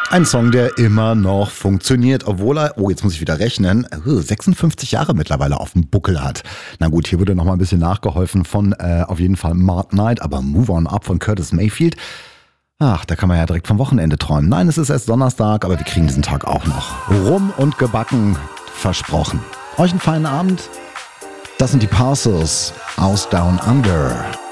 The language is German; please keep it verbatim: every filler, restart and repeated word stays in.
Ein Song, der immer noch funktioniert, obwohl er, oh, jetzt muss ich wieder rechnen, sechsundfünfzig Jahre mittlerweile auf dem Buckel hat. Na gut, hier wurde noch mal ein bisschen nachgeholfen von äh, auf jeden Fall Mark Knight, aber Move On Up von Curtis Mayfield. Ach, da kann man ja direkt vom Wochenende träumen. Nein, es ist erst Donnerstag, aber wir kriegen diesen Tag auch noch. Rum und gebacken, versprochen. Euch einen feinen Abend. Das sind die Parcels aus Down Under.